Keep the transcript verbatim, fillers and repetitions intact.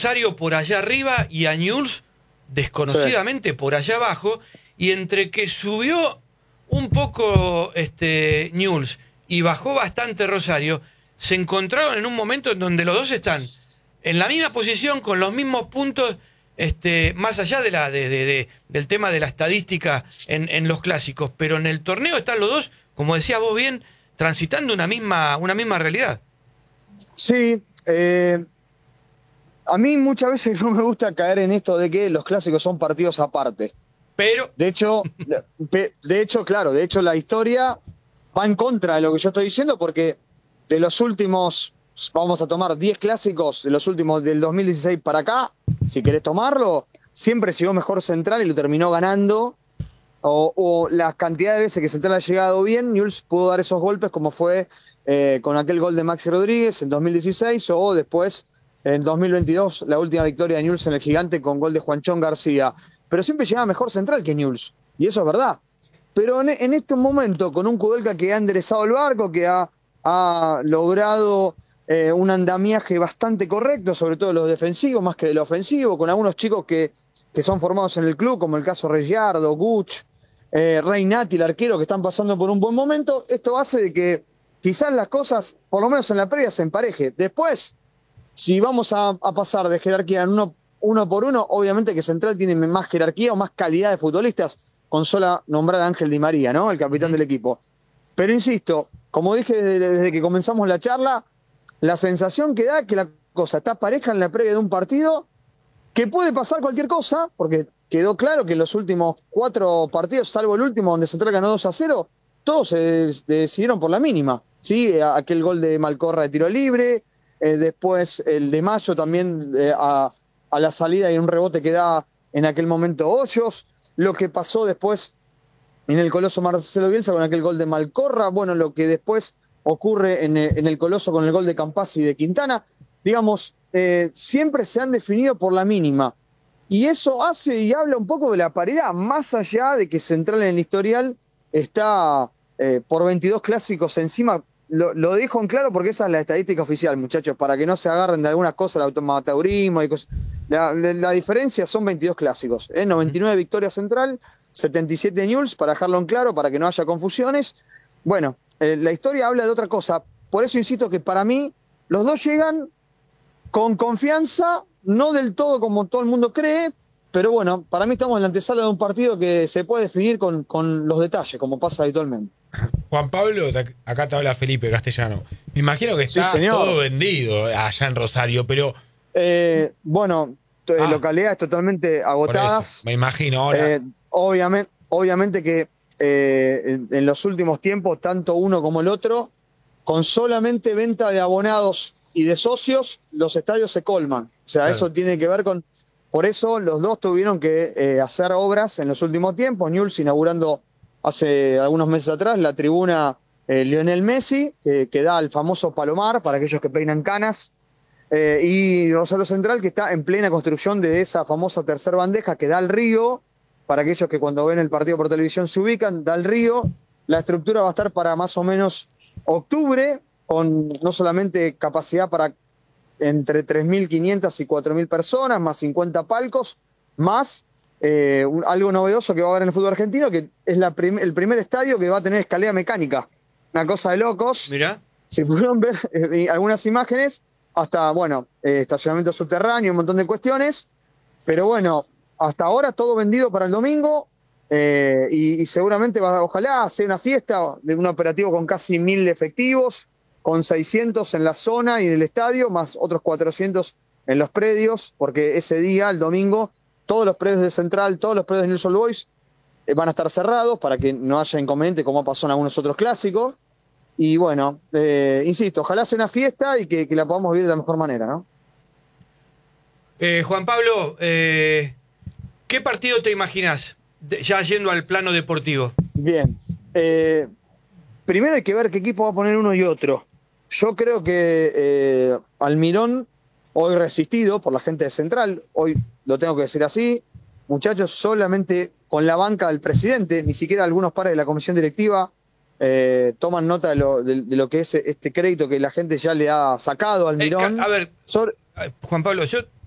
Rosario por allá arriba y a Newell's desconocidamente sí. por allá abajo, y entre que subió un poco este, Newell's y bajó bastante Rosario, se encontraron en un momento en donde los dos están en la misma posición, con los mismos puntos, este, más allá de la, de, de, de, del tema de la estadística en, en los clásicos, pero en el torneo están los dos, como decías vos bien, transitando una misma, una misma realidad. Sí, eh, a mí muchas veces no me gusta caer en esto de que los clásicos son partidos aparte. Pero... De hecho, de hecho, claro, de hecho la historia va en contra de lo que yo estoy diciendo, porque de los últimos, vamos a tomar diez clásicos, de los últimos del dos mil dieciséis para acá, si querés tomarlo, siempre llegó mejor Central y lo terminó ganando. O, o la cantidad de veces que Central ha llegado bien, Newell's pudo dar esos golpes, como fue eh, con aquel gol de Maxi Rodríguez en dos mil dieciséis, o después en dos mil veintidós, la última victoria de Newell's en el Gigante con gol de Juanchón García. Pero siempre llegaba mejor Central que Newell's, y eso es verdad. Pero en, en este momento, con un Kudelka que ha enderezado el barco, que ha, ha logrado eh, un andamiaje bastante correcto, sobre todo los defensivos más que del ofensivo, con algunos chicos que, que son formados en el club, como el caso Reggiardo, Guch, eh, Reinati, el arquero, que están pasando por un buen momento. Esto hace de que quizás las cosas, por lo menos en la previa, se empareje. Después, si vamos a, a pasar de jerarquía en uno, uno por uno, obviamente que Central tiene más jerarquía o más calidad de futbolistas, con sola nombrar a Ángel Di María, ¿no? El capitán del equipo. Pero insisto, como dije desde, desde que comenzamos la charla, la sensación que da es que la cosa está pareja en la previa de un partido, que puede pasar cualquier cosa, porque quedó claro que en los últimos cuatro partidos, salvo el último donde Central ganó dos a cero, todos se decidieron por la mínima, ¿sí? Aquel gol de Malcorra de tiro libre, eh, después el de Mayo también eh, a, a la salida y un rebote que da en aquel momento Hoyos, lo que pasó después en el Coloso Marcelo Bielsa con aquel gol de Malcorra, bueno, lo que después ocurre en el, en el Coloso con el gol de Campazzi y de Quintana, digamos, eh, siempre se han definido por la mínima. Y eso hace y habla un poco de la paridad, más allá de que Central en el historial está eh, por veintidós clásicos encima. Lo, lo dejo en claro porque esa es la estadística oficial, muchachos, para que no se agarren de algunas cosas, el automateurismo y cosas. La, la, la diferencia son veintidós clásicos, ¿eh? noventa y nueve victorias Central, setenta y siete Newell's, para dejarlo en claro, para que no haya confusiones. Bueno, eh, la historia habla de otra cosa. Por eso insisto que para mí los dos llegan con confianza, no del todo como todo el mundo cree, pero bueno, para mí estamos en la antesala de un partido que se puede definir con, con los detalles, como pasa habitualmente. Juan Pablo, acá te habla Felipe Castellano. Me imagino que está sí, todo vendido allá en Rosario, pero... Eh, bueno, ah, localidades totalmente agotadas. Me imagino ahora. Eh, obviamente, obviamente que eh, en, en los últimos tiempos, tanto uno como el otro, con solamente venta de abonados y de socios, los estadios se colman. O sea, claro. Eso tiene que ver con... Por eso los dos tuvieron que eh, hacer obras en los últimos tiempos. Newell's inaugurando hace algunos meses atrás la tribuna eh, Lionel Messi, eh, que da al famoso Palomar, para aquellos que peinan canas, eh, y Rosario Central, que está en plena construcción de esa famosa tercer bandeja que da al río, para aquellos que cuando ven el partido por televisión se ubican, da al río. La estructura va a estar para más o menos octubre, con no solamente capacidad para entre tres mil quinientas y cuatro mil personas, más cincuenta palcos, más eh, un, algo novedoso que va a haber en el fútbol argentino, que es la prim el primer estadio que va a tener escalera mecánica. Una cosa de locos. Mirá. Se pudieron ver eh, algunas imágenes, hasta, bueno, eh, estacionamiento subterráneo, un montón de cuestiones, pero bueno, hasta ahora todo vendido para el domingo, eh, y, y seguramente va, ojalá sea una fiesta de un operativo con casi mil efectivos, con seiscientos en la zona y en el estadio, más otros cuatrocientos en los predios, porque ese día, el domingo, todos los predios de Central, todos los predios de Newell's Old Boys eh, van a estar cerrados para que no haya inconveniente como pasó en algunos otros clásicos. Y bueno, eh, insisto, ojalá sea una fiesta y que, que la podamos vivir de la mejor manera, ¿no? Eh, Juan Pablo, eh, ¿qué partido te imaginás ya yendo al plano deportivo? Bien, eh, primero hay que ver qué equipo va a poner uno y otro. Yo creo que eh, Almirón, hoy resistido por la gente de Central, hoy lo tengo que decir así, muchachos, solamente con la banca del presidente, ni siquiera algunos pares de la comisión directiva eh, toman nota de lo, de, de lo que es este crédito que la gente ya le ha sacado a Almirón. Eh, a ver, Sobre... Juan Pablo, yo